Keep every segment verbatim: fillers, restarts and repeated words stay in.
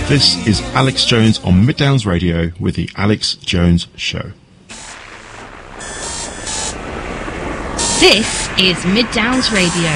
This is Alex Jones on Mid Downs Radio with the Alex Jones Show. This is Mid Downs Radio.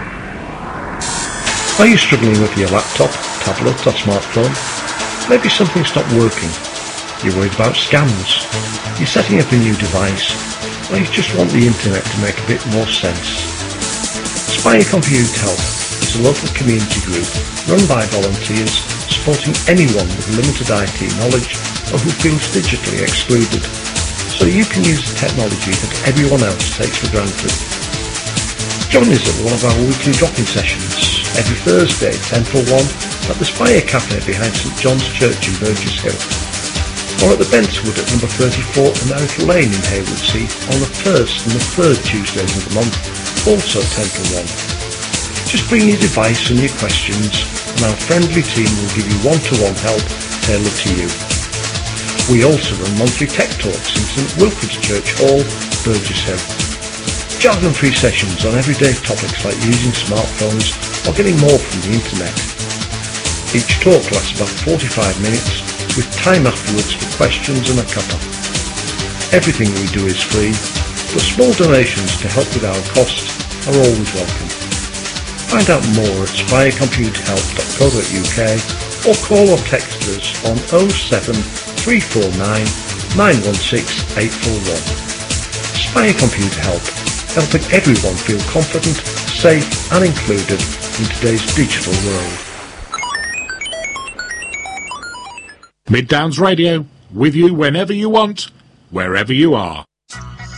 Are you struggling with your laptop, tablet or smartphone? Maybe something's not working. You're worried about scams. You're setting up a new device, or you just want the internet to make a bit more sense. Spire Computer Help is a local community group run by volunteers supporting anyone with limited I T knowledge or who feels digitally excluded, so you can use the technology that everyone else takes for granted. Join us at one of our weekly drop-in sessions every Thursday, ten till one, at the Spire Cafe behind St John's Church in Burgess Hill, or at the Bentwood at number thirty-four America Lane in Haywardsea on the first and the third Tuesdays of the month, also ten till one. Just bring your device and your questions, and our friendly team will give you one-to-one help tailored to you. We also run monthly tech talks in St Wilfrid's Church Hall, Burgess Hill. Jargon-free sessions on everyday topics like using smartphones or getting more from the internet. Each talk lasts about forty-five minutes, with time afterwards for questions and a cuppa. Everything we do is free, but small donations to help with our costs are always welcome. Find out more at spire computer help dot co dot uk or call or text us on oh seven three four nine nine one six eight four one. Spire Computer Help, helping everyone feel confident, safe and included in today's digital world. Mid Downs Radio, with you whenever you want, wherever you are.